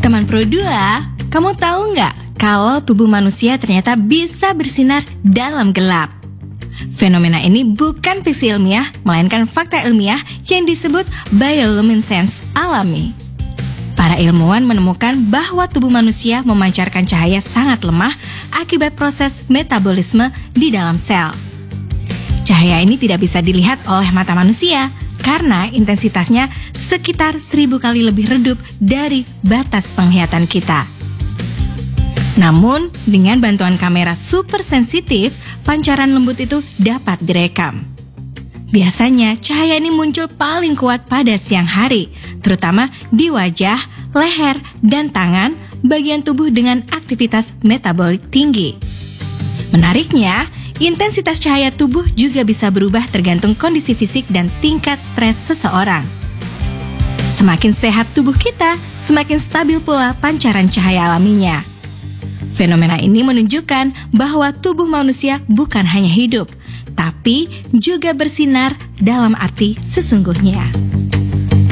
Teman Pro 2, kamu tahu nggak kalau tubuh manusia ternyata bisa bersinar dalam gelap? Fenomena ini bukan fiksi ilmiah, melainkan fakta ilmiah yang disebut bioluminescence alami. Para ilmuwan menemukan bahwa tubuh manusia memancarkan cahaya sangat lemah akibat proses metabolisme di dalam sel. Cahaya ini tidak bisa dilihat oleh mata manusia, karena intensitasnya sekitar 1000 kali lebih redup dari batas penglihatan kita. Namun, dengan bantuan kamera super sensitif, pancaran lembut itu dapat direkam. Biasanya, cahaya ini muncul paling kuat pada siang hari, terutama di wajah, leher, dan tangan, bagian tubuh dengan aktivitas metabolik tinggi. Menariknya, intensitas cahaya tubuh juga bisa berubah tergantung kondisi fisik dan tingkat stres seseorang. Semakin sehat tubuh kita, semakin stabil pula pancaran cahaya alaminya. Fenomena ini menunjukkan bahwa tubuh manusia bukan hanya hidup, tapi juga bersinar dalam arti sesungguhnya.